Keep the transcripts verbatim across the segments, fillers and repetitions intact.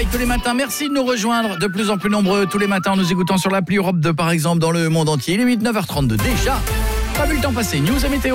Tous les matins, merci de nous rejoindre, de plus en plus nombreux tous les matins en nous écoutant sur l'appli Europe deux par exemple dans le monde entier. Il est huit, neuf heures trente-deux déjà. Pas vu le temps passer, news et météo.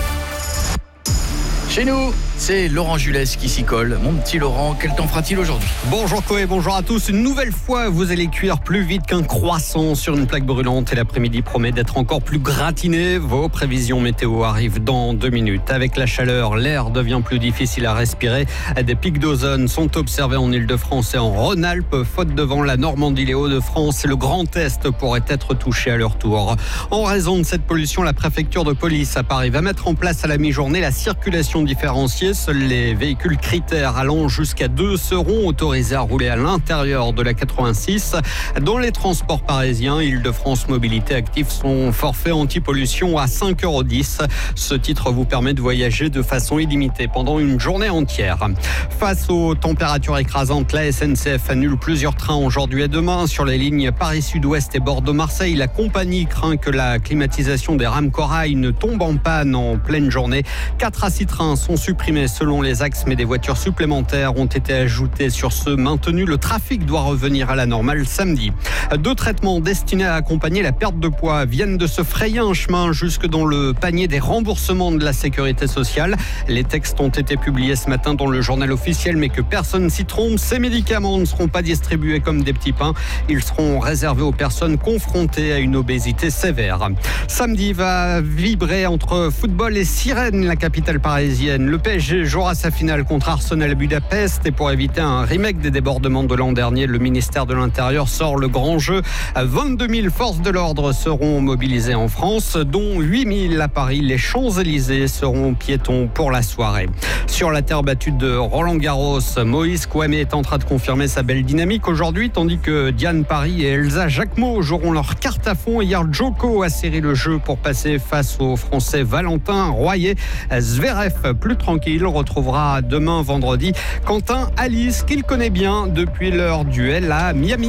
Chez nous, c'est Laurent Jules qui s'y colle. Mon petit Laurent, quel temps fera-t-il aujourd'hui ? Bonjour Koé, bonjour à tous. Une nouvelle fois, vous allez cuire plus vite qu'un croissant sur une plaque brûlante et l'après-midi promet d'être encore plus gratiné. Vos prévisions météo arrivent dans deux minutes. Avec la chaleur, l'air devient plus difficile à respirer. Des pics d'ozone sont observés en Ile-de-France et en Rhône-Alpes. Faute de vent, la Normandie, les Hauts-de-France et le Grand Est pourraient être touchés à leur tour. En raison de cette pollution, la préfecture de police à Paris va mettre en place à la mi-journée la circulation différenciée. Seuls les véhicules critères allant jusqu'à deux seront autorisés à rouler à l'intérieur de la quatre-vingt-six. Dans les transports parisiens, Île-de-France Mobilité active son forfait anti-pollution à cinq euros dix. Ce titre vous permet de voyager de façon illimitée pendant une journée entière. Face aux températures écrasantes, la S N C F annule plusieurs trains aujourd'hui et demain sur les lignes Paris-Sud-Ouest et Bordeaux-Marseille. La compagnie craint que la climatisation des rames Corail ne tombe en panne en pleine journée. Quatre à six trains sont supprimés selon les axes, mais des voitures supplémentaires ont été ajoutées sur ceux maintenus. Le trafic doit revenir à la normale samedi. Deux traitements destinés à accompagner la perte de poids viennent de se frayer un chemin jusque dans le panier des remboursements de la sécurité sociale. Les textes ont été publiés ce matin dans le journal officiel, mais que personne s'y trompe, ces médicaments ne seront pas distribués comme des petits pains. Ils seront réservés aux personnes confrontées à une obésité sévère. Samedi va vibrer entre football et sirène, la capitale parisienne. Le P S G jouera sa finale contre Arsenal à Budapest et pour éviter un remake des débordements de l'an dernier, le ministère de l'Intérieur sort le grand jeu. vingt-deux mille forces de l'ordre seront mobilisées en France, dont huit mille à Paris. Les Champs-Élysées seront piétons pour la soirée. Sur la terre battue de Roland-Garros, Moïse Kouamé est en train de confirmer sa belle dynamique aujourd'hui, tandis que Diane Paris et Elsa Jacquemot joueront leur carte à fond. Hier, Djoko a serré le jeu pour passer face au Français Valentin Royer. Zverev, plus tranquille, retrouvera demain vendredi Quentin Alice, qu'il connaît bien depuis leur duel à Miami.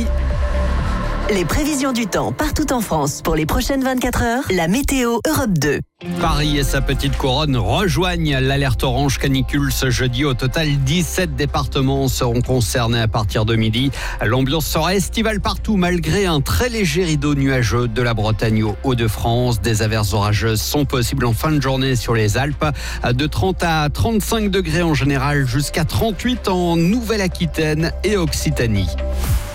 Les prévisions du temps partout en France pour les prochaines vingt-quatre heures, la météo Europe deux. Paris et sa petite couronne rejoignent l'alerte orange canicule ce jeudi. Au total, dix-sept départements seront concernés à partir de midi. L'ambiance sera estivale partout malgré un très léger rideau nuageux de la Bretagne aux Hauts-de-France. Des averses orageuses sont possibles en fin de journée sur les Alpes. De trente à trente-cinq degrés en général jusqu'à trente-huit en Nouvelle-Aquitaine et Occitanie.